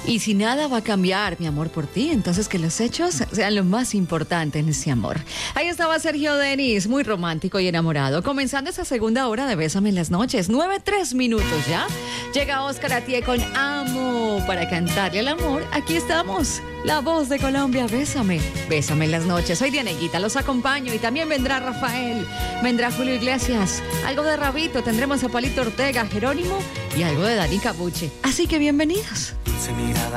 Y si nada va a cambiar, mi amor, por ti, entonces que los hechos sean lo más importante en ese amor. Ahí estaba Sergio Denis, muy romántico y enamorado, comenzando esa segunda hora de Bésame en las noches. 9:03 minutos ya. Llega Oscar Atié con Amo para cantarle al amor. Aquí estamos, la voz de Colombia. Bésame, bésame en las noches. Soy Dianeguita, los acompaño y también vendrá Rafael, vendrá Julio Iglesias, algo de Rabito, tendremos a Palito Ortega, Jerónimo y algo de Dani Capuche. Así que bienvenidos. Dulce mirada